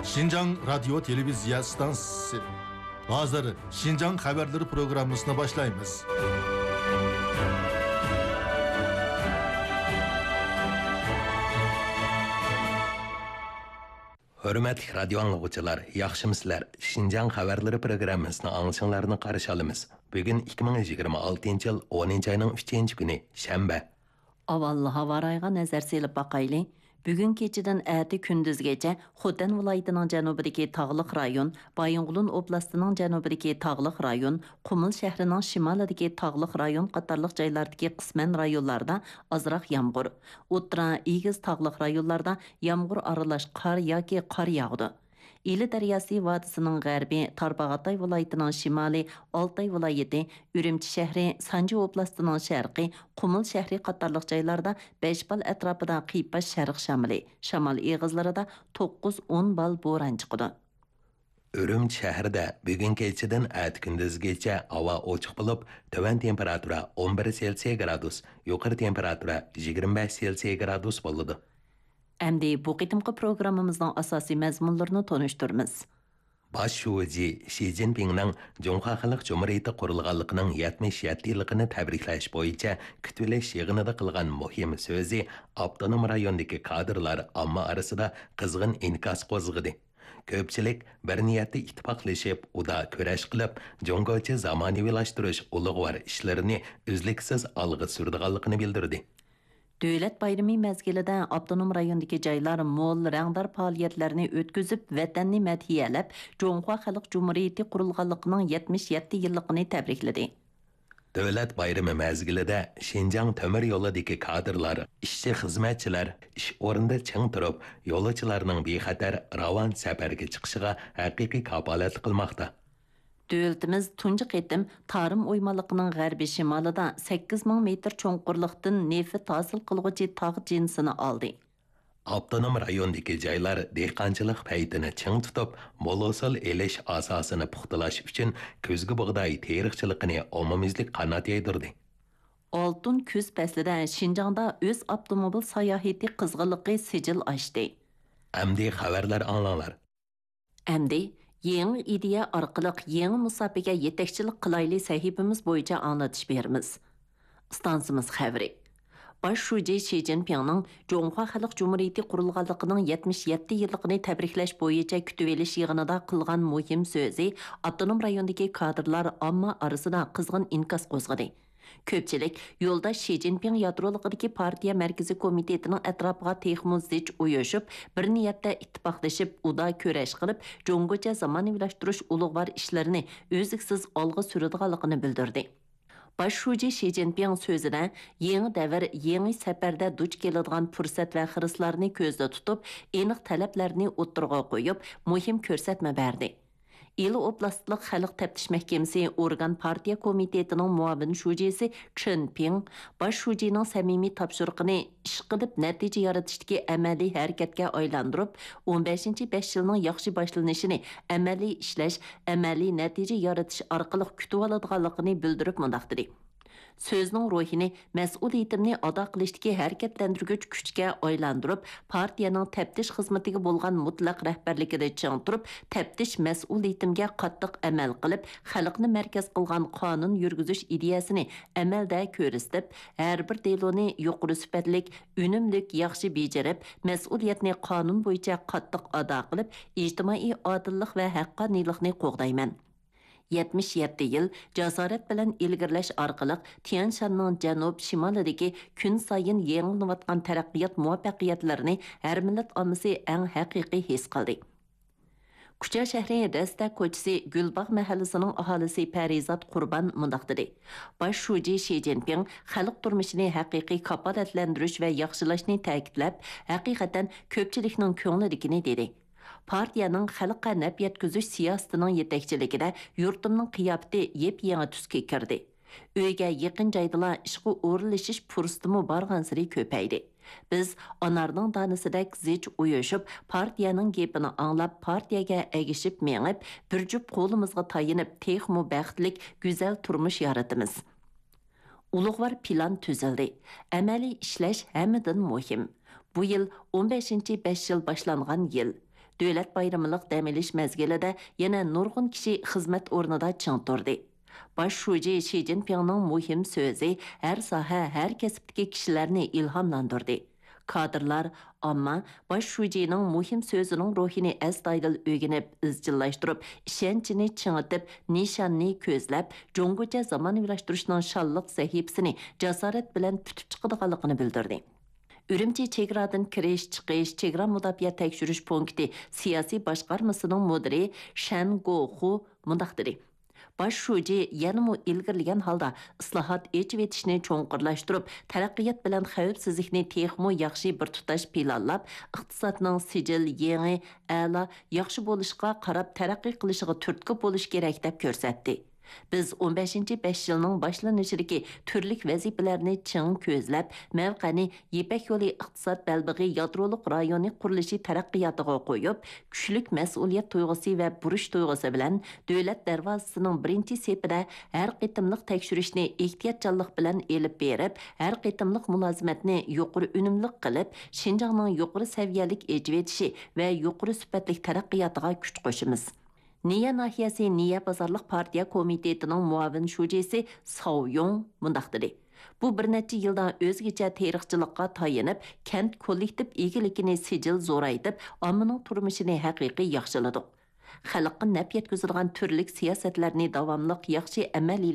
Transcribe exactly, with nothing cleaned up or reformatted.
Şinjan Radyo Televizya Stansiyası. Hazır Şinjan Haberleri programmasına başlayınız. Hürmetli radyo anlıqçılar, yaxşımısızlar. Şinjan Haberleri programmasını anlaşanlarını qarşı alımız. Bugün iki bin yigirma altıncı yıl o'ninchi ayının uchinchi günü, şembe. Avallı havarayga nazar selip bakaylı. Bugün keçiden əti gündüzgece Xotan vilayetining janubidagi tağlıq rayon, Bayınqulun oblastining janubidagi tağlıq rayon, Qumul shahrining shimolidagi tağlıq rayon qatarlıq joylardagi qisman rayonlarda azroq yomg'ir. O'tra, egiz tağlıq rayonlarda yomg'ir aralash qor yoki qor yog'di. İli Daryosi vodisining g'arbi, Tarbag'atay viloyatining shimoli, Oltay viloyati, Ürümchi shahri, Sanji oblastining sharqi, Qumul shahri qatorliq joylarda besh bal atrofida qiypash sharq shamoli, shamol eg'izlarida to'qqiz o'n bal bo'ron chiqdi. Ürümchi shahrida bugun kechadan at kunduzgacha havo ochiq bo'lib, tovan temperatura o'n bir Selsiy gradus, yuqori temperatura yigirma besh Selsiy gradus bo'ladi. Әмді bu qitimqi programımızdan asosiy mazmunlarini tonuşturmiz. Baş şuji Xi Jinpingning Jonghwa Xalq Cumhuriyati qurilganligining yetmish yetti yilligini tabriklash bo'yicha kutilish yig'inida qilgan muhim so'zi avtonom rayondagi kadrlar omma orasida qizg'in inkas qo'zg'adi. Ko'pchilik bir niyatda ittifoqlashib, uda kurash qilib, Jonggocha zamonaviylashtirish ulug'vor ishlarini uzluksiz olg'a surdiganligini bildirdi. Dövlət bayramı məzgilida avtonom rayondagi joylar mo'l rangdar faoliyatlarni o'tkazib, vatanni madhiyalab, Jonghwa Xalq Cumhuriyati qurilganligining yetmish yetti yilligini tabrikladi. Davlat bayrami mezgilida Şinjan temir yo'lidagi kadrlar, ishchi xizmatchilar ish o'rnida ching turib, yo'lovchilarning bexatar ravon safarga chiqishiga haqiqiy kafolat qilmoqda. Dövlətimiz tunji qitim tarım oymalıqının g'arbi shimolida sakkiz ming metr cho'nqurliqdan neft hosil qilg'uchi tog' jinsini oldi. Avtonom rayondagi joylar dehqonchilik paytini ching tutib, mo'l-hosil elish asosini puxtalash uchun ko'zgi bug'doy teriqchiligini omumizlik qanot yaydirdi. Oltin kuz faslida Şinjanda o'z avtomobil sayohati qizg'inligi sijil ochdi. Amdi xabarlar anglanglar. Amdi Yeni ideya orqali yeni musobaqa yetakchilik qilayli sahifamiz bo'yicha anglatish beramiz. Stansimiz xabari. Baş şuji Xi Jinpingning Jonghwa Xalq Cumhuriyati qurilganligining yetmish yetti yilligini tabriklash bo'yicha kutib olish yig'inida qilgan muhim so'zi avtonom rayondagi kadrlar omma orasida qizg'in inkas qo'zg'adi. Ko'pchilik yo'lda Xi Jinping yadroligidagi partiya markaziy komitetining atrofiga texmo zich uyushib, bir niyatda ittifoqlashib, uda kurash qilib, Jonggocha zamonaviylashtirish ulug'vor ishlarini o'ziksiz olg'a suradiganligini bildirdi. Baş şuji Xi Jinping so'zida yangi davr, yangi safarda duch keladigan fursat va xirislarni ko'zda tutib, aniq talablarni o'ttirg'a qo'yib, muhim ko'rsatma berdi. İli Oblastlik Xalq Taftish Mahkamasi Organ Partiya Komitetining muavin shujisi Chen Ping baş shujining samimiy topshiriqini ish qilib natija yaratishdagi amaliy harakatga aylantirib, o'n beshinchi besh yilning yaxshi boshlanishini amaliy ishlash, amaliy natija yaratish orqali kutib oladiganligini bildirib mundaq dedi. Sözning ruhini, mas'uliyatimni ado qilishdagi harakatlantirgich kuchga aylantirib, partiyaning taftish xizmatiga bo'lgan mutlaq rahbarligida ching turib, taftish mas'uliyatimga qattiq amal qilib, xalqni markaz qilgan qonun yurgizish ideyasini amalda ko'rsatib, har bir deloni yuqori sifatlik, unumlik yaxshi bejarib, mas'uliyatni qonun bo'yicha qattiq ado qilib, ijtimoiy odillik va haqqoniylikni qo'g'dayman. yetmish yetti yil jasorat bilan ilgirlash orqali Tian Shanning janub shimolidagi kun sayin yangilanayotgan taraqqiyot muvaffaqiyatlarini har millat ommasi eng haqiqiy his qildi. Kucha shahri Dasta ko'chasi Gulbag' mahallasining aholisi Parizat Qurban mundaq dedi. Baş şuji Xi Jinping xalq turmushini haqiqiy kafolatlantirish va yaxshilashni ta'kidlab, haqiqatan ko'pchilikning ko'nglidagini dedi. Partiyaning xalqqa naf yetkazish siyosatining yetakchiligida yurtimning qiyofati yep-yangi tusga kirdi. Uyga yaqin joydala ishga o'rinlashish fursatimi borgansiri ko'paydi. Biz onarning danisidek zich uyushib, partiyaning gapini anglab, partiyaga egishib mengib, bir jup qo'limizga tayinib, texmu baxtlik, go'zal turmush yaratamiz. Ulug'vor plan tuzildi. Amaliy ishlash hammadan muhim. Bu yil o'n beshinchi besh yil boshlangan yil. Davlat bayramlıq dam olish mezgilida yana nurg'un kishi xizmat o'rnida ching turdi. Baş şuji Xi Jinpingning muhim so'zi har soha, har kasbdagi kishilarni ilhomlantirdi. Kadrlar, amma baş şujining muhim so'zining ruhini astoydil o'rganib, izchillashtirib, ishonchini chingitib, nishonni ko'zlab, Junggucha zamonaviylashtırishning shalliq sahifasini jasorat bilan tutib chiqadiganligini bildirdi. Ürümçi chegaradan kirish, chiqish, chegara mudofaa tekshirish punkti siyosiy boshqarmasining mudiri Shan Gohu mundaq dedi. Baş şuji yanımı ilgirligan holda islohot echib etishni cho'nqirlashtirib, taraqqiyot bilan xavfsizlikni texmo yaxshi bir tutash planlab, iqtisodning sijil yangi, a'lo, yaxshi bo'lishga qarab taraqqiy qilishiga turtki bo'lish kerak deb ko'rsatdi. Biz o'n beshinchi besh yilning boshlanishidagi turlik vazifalarni ching ko'zlab, mavqani Ipak yo'li iqtisod balbig'i yadroliq rayoni qurilishi taraqqiyotiga qo'yib, kuchlik mas'uliyat tuyg'usi va burish tuyg'usi bilan davlat darvozasining birinchi sepida har qitimliq tekshirishni ehtiyotjonlik bilan elib berib, har qitimliq mulozimatni yuqori unumli qilib, Xinjiangning yuqori saviyalik ejvetishi va yuqori sifatli taraqqiyotiga kuch qo'shimiz. Niya nahiyasi Niya bozorliq partiya komitetining muavin shujisi Sao Yong mundaq dedi. Bu bir necha yildan o'zgacha tarixchilikqa tayanib, kent kollektiv egiligini sijil zo'raytib, ommaning turmushini haqiqiy yaxshiladik. Xalqqa naf yetkazadigan turlik siyosatlarni davomli yaxshi amaliylashtirish